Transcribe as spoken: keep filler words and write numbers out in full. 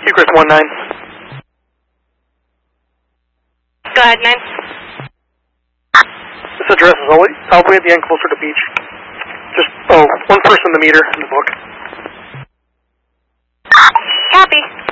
Secret one nine. Go ahead, nine. This address is always, all the way at the end closer to beach. Just, oh, one person in the meter in the book. Copy.